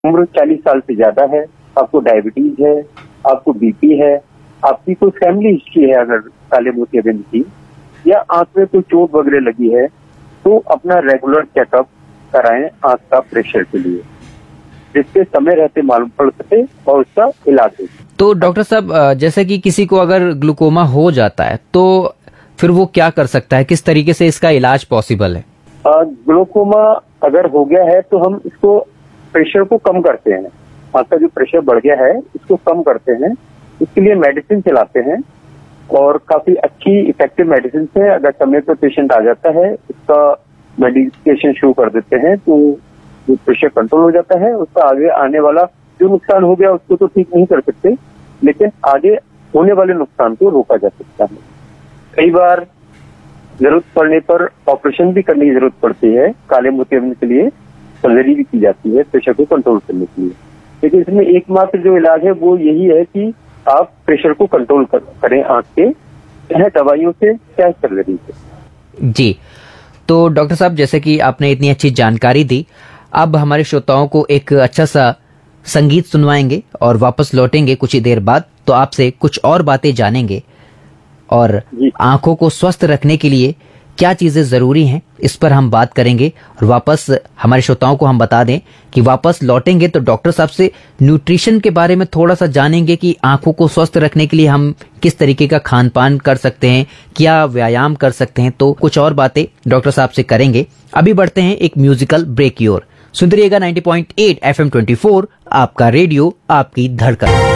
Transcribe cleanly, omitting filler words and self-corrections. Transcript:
उम्र 40 साल से ज्यादा है, आपको डायबिटीज है, आपको बीपी है, आपकी कोई फैमिली हिस्ट्री है अगर काले मोतियाबिंद की, या आंख में कोई चोट वगैरह लगी है, तो अपना रेगुलर चेकअप कराएं आंख का प्रेशर के लिए, जिससे समय रहते मालूम पड़ सके और उसका इलाज हो। तो डॉक्टर साहब, जैसे कि किसी को अगर ग्लूकोमा हो जाता है तो फिर वो क्या कर सकता है, किस तरीके से इसका इलाज पॉसिबल है? ग्लूकोमा अगर हो गया है तो हम इसको प्रेशर को कम करते हैं, आंख का जो प्रेशर बढ़ गया है इसको कम करते हैं, इसके लिए मेडिसिन चलाते हैं और काफी अच्छी इफेक्टिव मेडिसिन है। अगर समय पर पेशेंट आ जाता है, उसका मेडिकेशन शुरू कर देते हैं तो जो प्रेशर कंट्रोल हो जाता है। उसका आगे आने वाला जो नुकसान हो गया उसको तो ठीक नहीं कर सकते, लेकिन आगे होने वाले नुकसान को रोका जा सकता है। कई बार जरूरत पड़ने पर ऑपरेशन भी करने की जरूरत पड़ती है, काले मोतियाबिंद के लिए सर्जरी भी की जाती है प्रेशर को कंट्रोल करने के लिए, लेकिन इसमें एकमात्र जो इलाज है वो यही है कि आप प्रेशर को कंट्रोल करें आंख के, चाहे दवाइयों से चाहे सर्जरी से। जी, तो डॉक्टर साहब, जैसे कि आपने इतनी अच्छी जानकारी दी, अब हमारे श्रोताओं को एक अच्छा सा संगीत सुनवाएंगे और वापस लौटेंगे कुछ ही देर बाद, तो आपसे कुछ और बातें जानेंगे और आंखों को स्वस्थ रखने के लिए क्या चीजें जरूरी हैं इस पर हम बात करेंगे। और वापस हमारे श्रोताओं को हम बता दें कि वापस लौटेंगे तो डॉक्टर साहब से न्यूट्रिशन के बारे में थोड़ा सा जानेंगे कि आंखों को स्वस्थ रखने के लिए हम किस तरीके का खान पान कर सकते हैं, क्या व्यायाम कर सकते हैं, तो कुछ और बातें डॉक्टर साहब से करेंगे। अभी बढ़ते हैं एक म्यूजिकल ब्रेक की ओर। सुनते रहिएगा 90.8 FM 24, आपका रेडियो आपकी धड़कन।